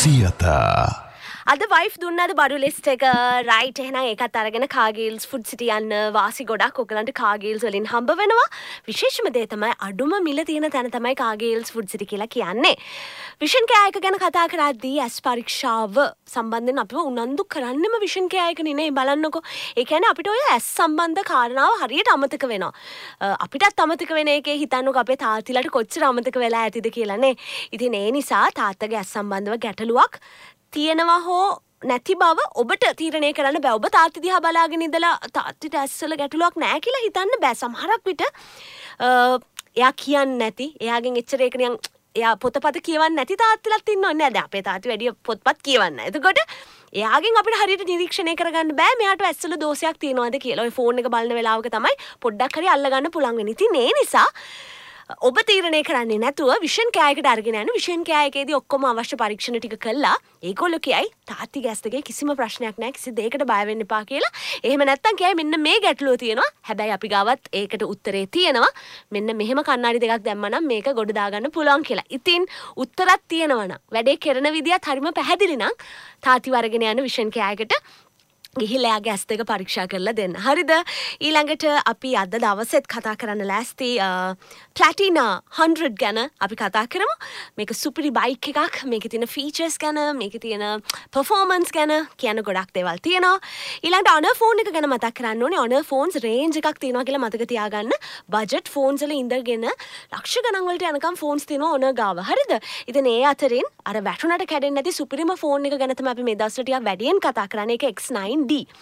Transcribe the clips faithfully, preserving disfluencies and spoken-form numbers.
සියත අද වයිෆ් දුන්නද බඩු ලිස්ට් එක රයිට් එහෙනම් ඒකත් අරගෙන කාගිල්ස් ෆුඩ් සිටි යන්න වාසි ගොඩක් ඔයගලන්ට කාගිල්ස් වලින් හම්බ වෙනවා විශේෂම දේ තමයි අඩුම මිල තියෙන තැන තමයි කාගිල්ස් ෆුඩ් සිටි කියලා කියන්නේ විෂන් කෑ එක ගැන කතා කරද්දී ඇස් පරීක්ෂාව සම්බන්ධයෙන් අපිව උනන්දු කරන්නෙම විෂන් කෑ එක නේ බලන්නකෝ ඒ කියන්නේ අපිට ඔය ඇස් සම්බන්ධ කාරණාව හරියට අමතක වෙනවා අපිටත් අමතක වෙන එකේ හිතන්නකෝ අපේ තාත්තිලාට කොච්චර අමතක වෙලා ඇතිද කියලා නේ ඉතින් ඒ නිසා තාත්තගේ ඇස් සම්බන්ධව ගැටලුවක් තියෙනවා හෝ නැති බව ඔබට තීරණය කරන්න බෑ. ඔබ තාත්ති දිහා බලාගෙන ඉඳලා තාත්තිට ඇස්වල ගැටලුවක් නැහැ කියලා හිතන්න බෑ. සමහරක් විට එයා කියන්නේ නැති, එයාගෙන් එච්චර ඒක නිකන් එයා පොතපත කියවන්නේ නැති තාත්තිලත් ඉන්නවනේ නේද? අපේ තාත්ති වැඩි පොත්පත් කියවන්නේ. එතකොට එයාගෙන් අපිට හරියට නිරීක්ෂණය කරගන්න බෑ මෙයාට ඇස්වල දෝෂයක් තියෙනවද කියලා. ඔය ෆෝන් එක බලන වෙලාවක තමයි පොඩ්ඩක් හරි අල්ලගන්න පුළුවන් වෙන්නේ. ඉතින් ඒ නිසා ඔබ තීරණය කරන්නේ නැතුව විෂන් කෑයකට අරගෙන යන විෂන් කෑයකේදී ඔක්කොම අවශ්‍ය පරීක්ෂණ ටික කළා ඒගොල්ලෝ කියයි තාත්තිගේ ඇස් දෙකේ කිසිම ප්‍රශ්නයක් නැහැ කිසි දෙයකට බය වෙන්න එපා කියලා. එහෙම නැත්තම් කියයි මෙන්න මේ ගැටලුව තියෙනවා. හැබැයි අපි ගාවත් ඒකට උත්තරේ තියෙනවා. මෙන්න මෙහෙම කණ්ණාඩි දෙකක් දැම්මනම් මේක ගොඩ දාගන්න පුළුවන් කියලා. ඉතින් උත්තරත් තියෙනවා නම් වැඩේ කරන විදියත් හරිම පැහැදිලි නම් තාත්ති වරගෙන යන විෂන් කෑයකට ගිහිල්ලා යාගේ ඇස් දෙක පරීක්ෂා කරලා දෙන්න. හරිද? ඊළඟට අපි අද දවසෙත් කතා කරන්න ලෑස්ති ප්ලැටිනා හන්ඩ්‍රඩ් ගැන අපි කතා කරමු. මේක සුපිරි බයික් එකක්. මේකේ තියෙන ෆීචර්ස් ගැන, මේකේ තියෙන පර්ෆෝමන්ස් ගැන කියන ගොඩක් දේවල් තියෙනවා. ඊළඟට Honor ෆෝන් එක ගැන මතක් කරන්න ඕනේ. Honor ෆෝන්ස් රේන්ජ් එකක් තියෙනවා කියලා මතක තියාගන්න. බජට් ෆෝන්ස් වල ඉඳගෙන ලක්ෂ ගණන් වලට යනකම් ෆෝන්ස් තියෙනවා Honor ගාව. හරිද? ඉතින් ඒ අතරින් අර වැටුණට කැඩෙන්නේ නැති සුපිරිම ෆෝන් එක ගැන තමයි අපි මේ දවස්වල ටිකක් වැඩියෙන් කතා කරන්නේ. ඒක එක්ස් නයින්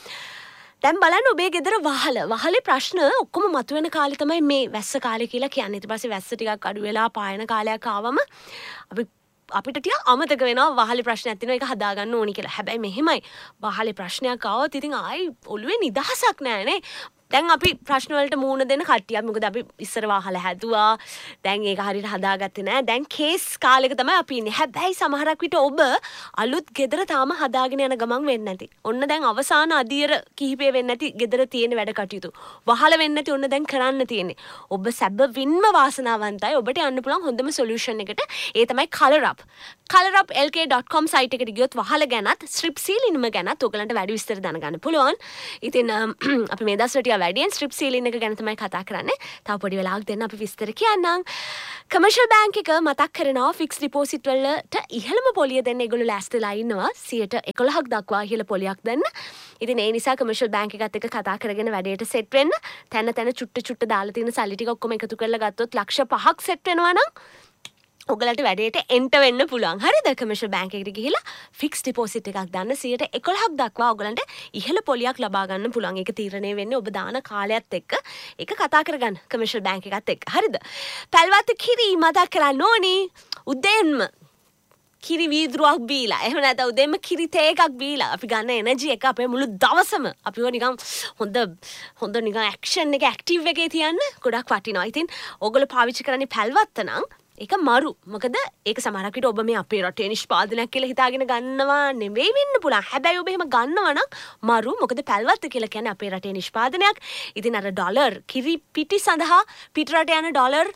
දැන් බලන්න ඔබේ ගෙදර වහල වහලේ ප්‍රශ්න ඔක්කොම මතුවෙන කාලේ තමයි මේ වැස්ස කාලේ කියලා කියන්නේ. ඊට පස්සේ වැස්ස ටිකක් අඩු වෙලා පායන කාලයක් ආවම අපි අපිට ටික අමතක වෙනවා වහලේ ප්‍රශ්නයක් තියෙනවා ඒක හදාගන්න ඕනි කියලා. හැබැයි මෙහෙමයි වහලේ ප්‍රශ්නයක් ආවොත් ඉතින් ආයි ඔළුවේ නිදහසක් නැහැ නේ. දැන් අපි ප්‍රශ්න වලට මූණ දෙන්න කට්ටියක් මොකද අපි ඉස්සර වහල හැදුවා දැන් ඒක හරියට හදාගත්තේ නැහැ දැන් කේස් කාලෙක තමයි අපි ඉන්නේ හැබැයි සමහරක් විට ඔබ අලුත් ගෙදර තාම හදාගෙන යන ගමන් වෙන්නේ නැති ඔන්න දැන් අවසාන අදියර කිහිපේ වෙන්නේ නැති ගෙදර තියෙන වැඩ කටයුතු වහල වෙන්නේ නැති ඔන්න දැන් කරන්න තියෙන්නේ ඔබ සැබවින්ම වාසනාවන්තයි ඔබට යන්න පුළුවන් හොඳම සොලියුෂන් එකට ඒ තමයි color up color up l k dot com site එකට ගියොත් වහල ගැනත් ස්ට්‍රිප් සීලින්ම ගැනත් ඔයගලන්ට වැඩි විස්තර දැනගන්න පුළුවන් ඉතින් අපි මේ දවස්වල ටික වැඩියෙන් ස්ට්‍රිප් සීලින් එක ගැන තමයි කතා කරන්නේ. තව පොඩි වෙලාවක් දෙන්න අපි විස්තර කියන්නම්. කමර්ෂල් බැංක් එක මතක් කරනවා ෆික්ස් ඩිපොසිට් වලට ඉහළම පොලිය දෙන්න ඒගොල්ලෝ ලෑස්තිලා ඉන්නවා සියයට එකොළහක් දක්වා ඉහළ පොලියක් දෙන්න. ඉතින් ඒ නිසා කමර්ෂල් බැංක් එකත් එක්ක කතා කරගෙන වැඩේට සෙට් වෙන්න. තැන තැන චුට්ට චුට්ට දාලා තියෙන සල්ලි ටික ඔක්කොම එකතු කරලා ගත්තොත් ලක්ෂ පහක් සෙට් වෙනවා නම් ඔගලට වැඩේට එන්ට වෙන්න පුළුවන්. හරිද? කමර්ෂල් බැංක් එකට ගිහිල්ලා ෆික්ස් ඩිපොසිට් එකක් දාන්න සියයට එකොළහක් දක්වා ඔයගලන්ට ඉහළ පොලියක් ලබා ගන්න පුළුවන්. ඒක තීරණය වෙන්නේ ඔබ දාන කාලයත් එක්ක. ඒක කතා කරගන්න කමර්ෂල් බැංක් එකත් එක්ක. හරිද? පැල්වත කිරි මතක් කරන්න ඕනි. උදෙන්ම කිරි වීදුරුවක් බීලා එහෙම නැත්නම් උදෙන්ම කිරි තේ එකක් බීලා අපි ගන්න එනර්ජි එක අපේ මුළු දවසම අපිව නිකන් හොඳ හොඳ නිකන් ඇක්ෂන් එක ඇක්ටිව් එකේ තියන්න ගොඩක් වටිනවා. ඉතින් ඕගොල්ලෝ පාවිච්චි කරන්නේ පැල්වත්ත නම් ඒක මරු. මොකද ඒක සමහරක් විට ඔබ මේ අපේ රටේ නිෂ්පාදනයක් කියලා හිතාගෙන ගන්නවා නෙවෙයි වෙන්න පුළුවන්. හැබැයි ඔබ එහෙම ගන්නවා නම් මරු. මොකද පැල්වත්ත කියලා කියන්නේ අපේ රටේ නිෂ්පාදනයක්. ඉතින් අර ඩොලර් කිරි පිටි සඳහා පිට රට යන ඩොලර්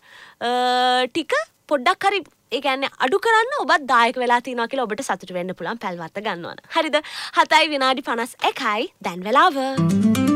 ටික පොඩ්ඩක් හරි ඒ කියන්නේ අඩු කරන්න ඔබත් දායක වෙලා තියෙනවා කියලා ඔබට සතුටු වෙන්න පුළුවන් පැල්වත්ත ගන්නවා නම්. හරිද? හතයි විනාඩි පනස් එකයි දැන් වෙලාව.